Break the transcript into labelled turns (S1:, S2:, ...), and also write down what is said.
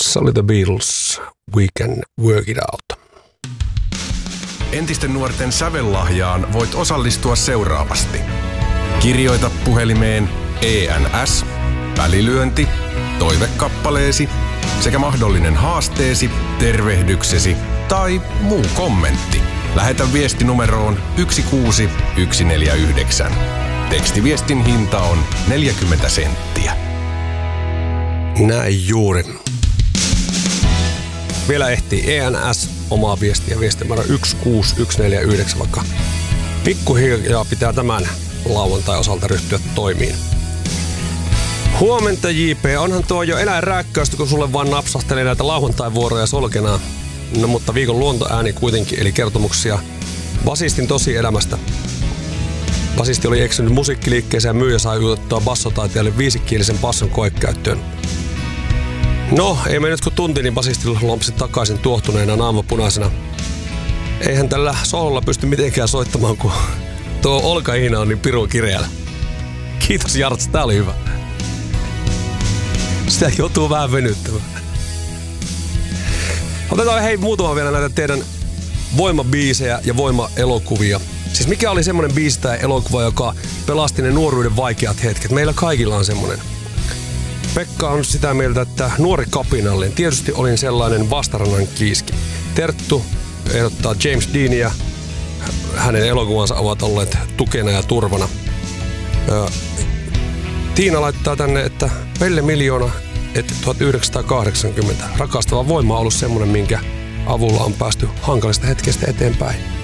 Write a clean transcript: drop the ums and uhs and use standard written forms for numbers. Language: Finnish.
S1: Se oli The Beatles, We Can Work It Out.
S2: Entisten nuorten sävellahjaan voit osallistua seuraavasti. Kirjoita puhelimeen ENS, välilyönti, toivekappaleesi sekä mahdollinen haasteesi, tervehdyksesi tai muu kommentti. Lähetä viesti numeroon 16149. Tekstiviestin hinta on 40 senttiä.
S1: Näin juuri. Vielä ehtii ENS omaa viestiä numero 16149, vaikka pikkuhiljaa pitää tämän lauantai osalta ryhtyä toimiin. Huomenta JP, onhan tuo jo eläinrääkkäystä, kun sulle vaan napsahtelee näitä lauantai-vuoroja solkenaan. No mutta viikon luontoääni kuitenkin, eli kertomuksia basistin tosielämästä. Basisti oli eksynyt musiikkiliikkeeseen ja myyjä sai juutettua bassotaiteelle 5-kielisen basson koekäyttöön. No, ei mennyt kun tunti, niin basisti lompsi takaisin tuohtuneena naamapunaisena. Eihän tällä soololla pysty mitenkään soittamaan, kun tuo olkaihina on niin pirun kireällä. Kiitos Jarts, tää oli hyvä. Sitä joutuu vähän venyttämään. Otetaan hei muutama vielä näitä teidän voimabiisejä ja voimaelokuvia. Siis mikä oli semmonen biisi tai elokuva, joka pelasti ne nuoruuden vaikeat hetket? Meillä kaikilla on semmonen. Pekka on sitä mieltä, että nuori kapinallinen. Tietysti olin sellainen vastarannan kiiski. Terttu ehdottaa James Deania. Hänen elokuvansa ovat olleet tukena ja turvana. Tiina laittaa tänne, että Pelle Miljoona, että 1980. Rakastava voima on ollut semmoinen, minkä avulla on päästy hankalista hetkestä eteenpäin.